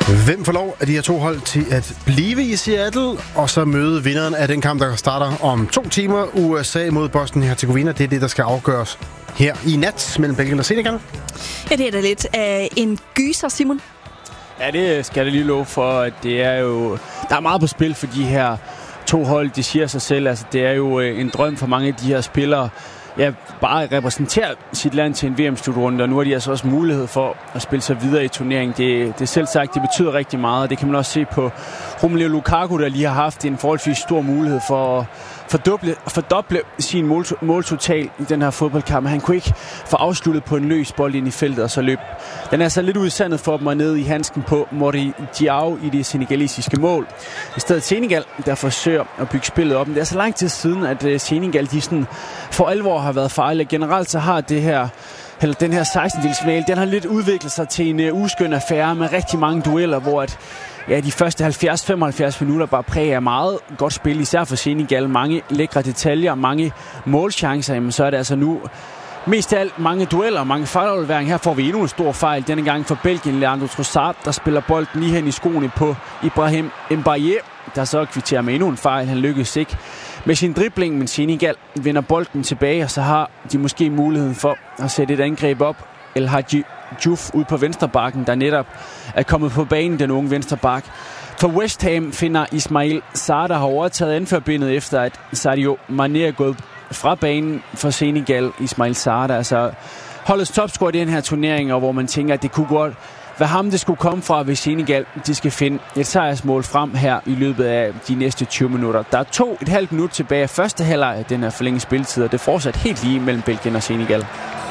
Hvem får lov af de her to hold til at blive i Seattle, og så møde vinderen af den kamp, der starter om 2 timer, USA mod Bosnien-Herzegovina. Det er det, der skal afgøres her i nat mellem Belgien og Senegal. Ja, det er da lidt af en gyser, Simon. Ja, det skal jeg lige love for, at det er jo... Der er meget på spil for de her to hold, de siger sig selv. Altså, det er jo en drøm for mange af de her spillere. Ja, bare repræsentere sit land til en VM-slutrunde, og nu har de altså også mulighed for at spille sig videre i turneringen. Det er selv sagt, det betyder rigtig meget, og det kan man også se på Romelu Lukaku, der lige har haft en forholdsvis stor mulighed for at fordoble sin måltotal i den her fodboldkamp. Han kunne ikke få afsluttet på en løs bold ind i feltet, og så løb. Den er så lidt udsandet for dem og ned i handsken på Mori Diaw i det senegalesiske mål. I stedet Senegal, der forsøger at bygge spillet op. Men det er så lang tid siden, at Senegal de sådan for alvor har været farlige. Generelt så har den her 16-delsfinale, den har lidt udviklet sig til en uskøn affære med rigtig mange dueller, hvor de første 70-75 minutter bare præger af meget godt spil, især for Senegal. Mange lækre detaljer, mange målchancer, jamen så er det altså nu mest af alt mange dueller, mange fejlafleveringer. Her får vi endnu en stor fejl, denne gang for Belgien. Leandro Trossard, der spiller bolden lige hen i skoene på Ibrahim Mbaye, der så kvitterer med endnu en fejl. Han lykkes ikke med sin dribling, men Senegal vinder bolden tilbage, og så har de måske muligheden for at sætte et angreb op. El Hadji Diouf ud på venstrebakken, der netop er kommet på banen, den unge venstreback. For West Ham finder Ismail Sarr, der har overtaget anførbindet efter, at Sadio Mané er gået fra banen for Senegal. Ismail Sarr, der altså holdets topscorer i den her turnering, og hvor man tænker, at det kunne godt være ham, det skulle komme fra, hvis Senegal de skal finde et sejrsmål frem her i løbet af de næste 20 minutter. Der er 2,5 minutter tilbage af første halvleg af den her forlængede spilletid, og det er fortsat helt lige mellem Belgien og Senegal.